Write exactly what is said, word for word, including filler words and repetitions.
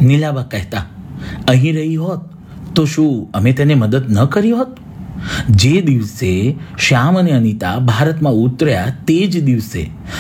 નીલાબા કહેતા, અહીં રહી હોત તો શું અમે તેને મદદ ન કરી હોત? જે દિવસે શ્યામ અને અનિતા ભારતમાં ઉતર્યા તે જ દિવસે